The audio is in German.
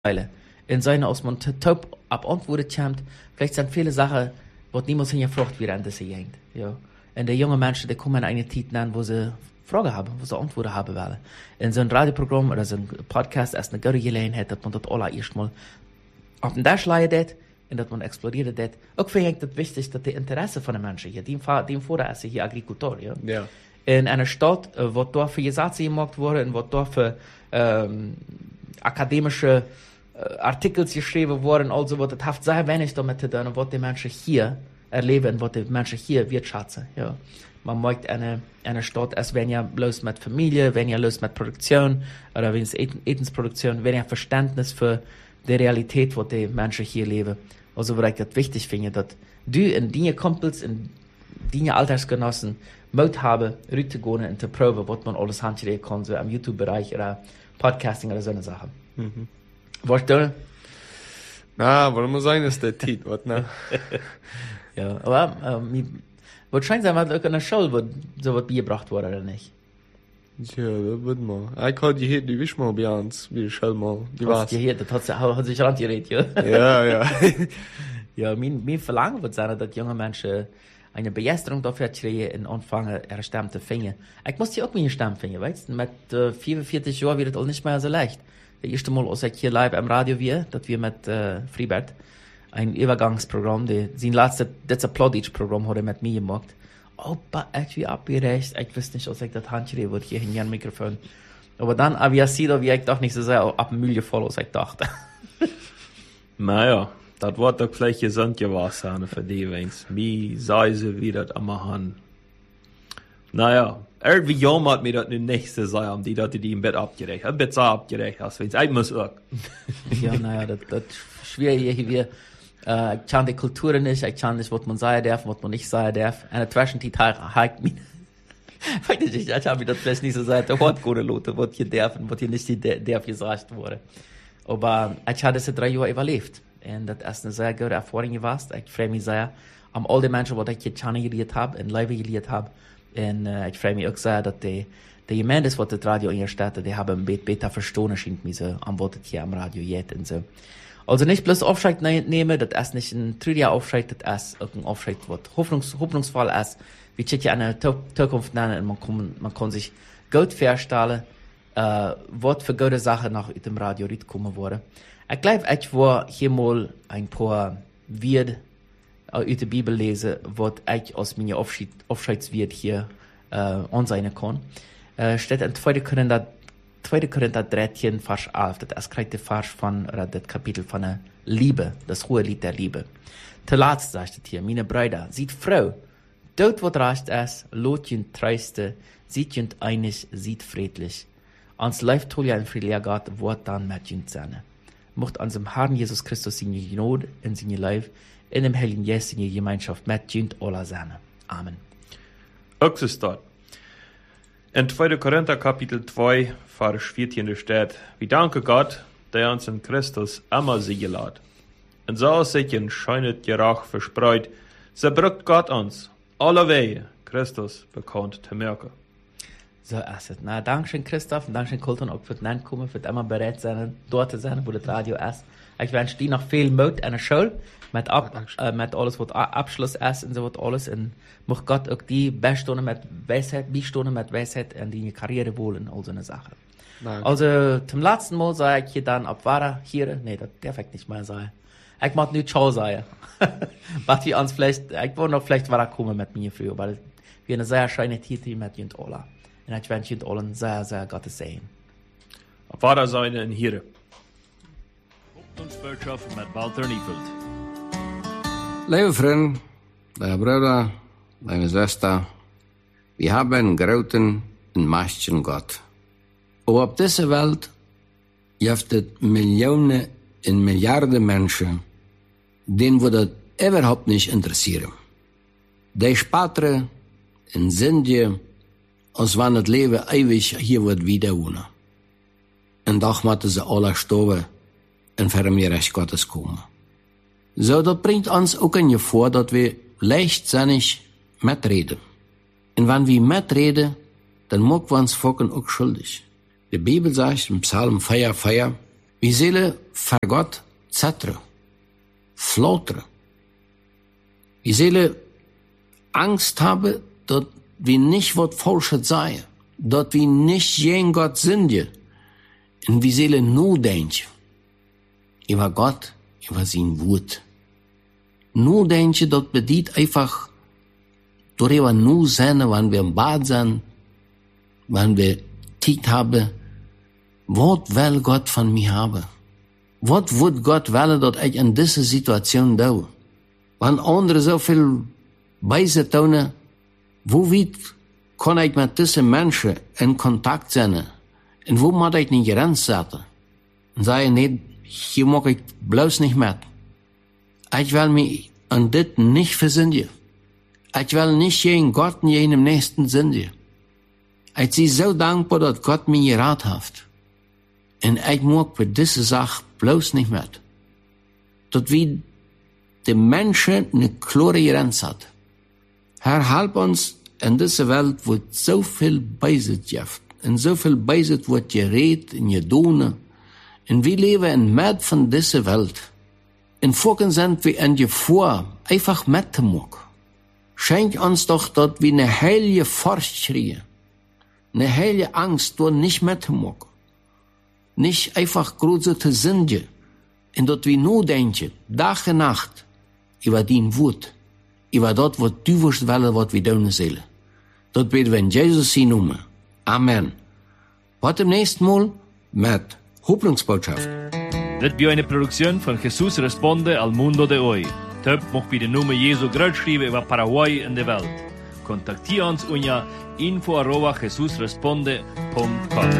in seiner aus man top abantwortet kommt, vielleicht sind viele Sachen, was niemals hingefragt wird an diese Gegend, ja. Und die jungen Menschen, die kommen in eine Zeit an, wo sie Fragen haben, wo sie Antworten haben wollen. In so einem Radioprogramm oder so einem Podcast erst eine gute Gelegenheit, dass man das alle erstmal auf den Tisch legt und dass man explodiert das. Auch für mich ist es wichtig, dass die Interesse von den Menschen hier, die vorher ist hier Agrikultor, ja. Ja. In einer Stadt, wo dort für Gesetze gemacht wurden und wo dort für akademische Artikel geschrieben wurden, also was das hat sehr wenig damit zu tun, was die Menschen hier erleben, was die Menschen hier wirtschaften. Ja. Man möchte eine Stadt, als wenn ja bloß mit Familie, wenn ja bloß mit Produktion oder wenn es Etensproduktion, wenn ja Verständnis für die Realität, wo die Menschen hier leben. Also, was ich das wichtig finde, dass du und deine Kumpels und deine Altersgenossen Mut haben, rüberzugehen und zu proben, was man alles handschreiben kann, so am YouTube-Bereich oder Podcasting oder so eine Sache. Mhm. Weißt du? Na, wollen wir sagen, dass der Tiet wird, ne? Ja, aber wahrscheinlich sein wir auch in der Schule, wo so was beigebracht wurde, oder nicht? Ja, das wird mal. Ich hatte hier die Wisch mal bei uns, wie die Schule mal. Die war's. Hast du hier, das hat sich rangeredet, ja? Ja, ja. Ja, mein Verlangen wird sein, dass junge Menschen eine Begeisterung dafür kriegen und anfangen, ihre Stimme zu finden. Ich muss hier auch meine Stimme finden, weißt du? Mit 44 Jahren wird es auch nicht mehr so leicht. Das erste Mal, als ich hier live am Radio war, dass wir mit Freibert ein Übergangsprogramm, sein letztes Plattdeutsch-Programm hat er mit mir gemacht. Aber ich wie abgerecht, ich wusste nicht, als ich das Handschrieb wird hier in ein Mikrofon. Aber dann, wie ich doch nicht so sehr ab dem Müll gefallen, als ich dachte. Naja, das wird doch vielleicht gesund gewesen für die, wenn's mir sei sie wieder am Hand. Naja, irgendwie jammert mir das nun nicht so sehr, die im Bett abgerechnet. Ein Bett abgerechnet hast, wenn's ein muss auch. Ja, naja, das ist schwierig hier. Ich kann die Kultur nicht, ich kann nicht, was man sagen darf, was man nicht sagen darf. Und dazwischen die hakt mich. Ich habe mir das vielleicht nicht so sehr der Wort gehen lassen, was hier darf und was hier nicht darf gesagt wurde. Aber ich habe diese 3 Jahre überlebt. Und das ist eine sehr gute Erfahrung gewesen. Ich freue mich sehr an all die Menschen, die ich hier kennengelernt habe, in Leben gelernt habe. Und ich freue mich auch sehr, dass die Gemeinde, die das Radio in der Stadt, die haben ein bisschen verstanden, scheint mir so, an was das hier am Radio geht und so. Also nicht bloß Aufschreck nehmen, das ist nicht ein trüger Aufschreck, das ist auch ein Aufschreck, was hoffnungsvoll ist. Wie steht ja eine Zukunft nennen und man kann sich gut vorstellen, was für gute Sachen nach dem Radio kommen wurde. Ich glaube, ich war hier mal ein paar Wörter aus der Bibel lesen, was ich aus meiner Aufschreidswert hier ansehen kann. Steht in 2. Korinther 13, Vers 11, das ist der Vers oder das Kapitel von der Liebe, das hohe Lied der Liebe. Zuletzt sagt es hier, meine Brüder, seid froh, dort wat recht ist, lot jünt treiste, seid jünt einig, seid friedlich. Ans Leif tol ja ein friedlicher Gott, wort dann mit jünt seine. Mocht an dem Herrn Jesus Christus seine Gnade in seine Leib, in dem Heiligen Geist seine Gemeinschaft mit jünt aller seine. Amen. Auch so steht. In 2. Korinther Kapitel 2, Vers 14 steht, wir danken Gott, der uns in Christus immer siegen lässt. Und so sich in scheunet Gerach verspreut, so brückt Gott uns alle Wege Christus bekannt zu merken. So ist es. Na, Dankeschön Christoph und Dankeschön Colton, auch für den Kommen, für immer bereit sein, dort zu sein, wo das Radio ist. Ich wünsche dir noch viel Mut an der Schule, mit alles, was Abschluss ist und so was alles. Und muss Gott auch die Bestunden mit Weisheit in die Karriere wollen, all so eine Sache. Danke. Also, zum letzten Mal sage ich hier dann, ob war hier, nee, das darf ich nicht mehr sagen. Ich mag nicht Ciao sagen. Was wir uns vielleicht, ich wollte noch vielleicht war kommen mit mir früher, weil wir eine sehr schöne Zeit mit Jünt Ola. Und ich wünsche Jünt Ola sehr, sehr Gottes Segen. Auf Vater seine in hier. Hoffnungsbotschaft mit Walter Niefeld. Liebe Freunde, liebe Brüder, liebe Schwester, wir haben einen großen und mächtigen Gott. Aber auf dieser Welt gibt es Millionen und Milliarden Menschen, denen das überhaupt nicht interessieren. Die sparen und sind die, als wenn das Leben ewig hier wird wiederwohnen. Und doch müssen sie alle sterben und vor dem Recht Gottes kommen. So, das bringt uns auch in vor, dass wir leichtsinnig mitreden. Und wenn wir mitreden, dann machen wir uns Volken auch schuldig. Die Bibel sagt im Psalm 4,4, Wir zullen voor God zetteren, flauteren. Wir zullen Angst haben, dass wir nicht was Falsches sagen, dass wir nicht gegen Gott sind. Und wir zullen nur denken über Gott, über sein Wort. Nur denken, das bedeutet einfach, darüber nur sein, wenn wir im Bad sind, wenn wir Zeit haben, was will Gott von mir haben? Was wird Gott wollen, dass ich in dieser Situation tue? Wenn andere so viel Beise tun, wo weit kann ich mit diesen Menschen in Kontakt sein? Und wo muss ich eine Grenze setzen? Und sagen, nee, hier mag ich bloß nicht mit. Ich will mich an das nicht versündigen. Ich will nicht gegen Gott und gegen den Nächsten sündigen. Ich bin so dankbar, dass Gott mir geraten hat. Und ich mag für diese Sache bloß nicht mit. Dass wir die Menschen eine klare Grenze hat. Herr, help uns in dieser Welt, wo so viel Beisitz gibt. Und so viel Beisitz wird geredet und getan. Und wir leben in Mitte von dieser Welt. Und vorhin sind wir in Gefahr, einfach mitzumachen. Schenk uns doch, dass wir eine heilige Furcht kriegen. Eine heilige Angst, dort nicht mitzumachen. Nicht einfach große zu sündigen. Und dass wir nur denken, Tag und Nacht, über dein Wort, über das, was du willst, was wir tun sollen. Das beten wir in Jesus sein Namen. Amen. Bis zum nächsten Mal mit Hoffnungsbotschaft. Das war eine Produktion von Jesus Responde al Mundo de Hoy. Töp mag bei den Namen Jesu groß schreiben über Paraguay in der Welt. Kontaktiere uns unter info@jesusresponde.com.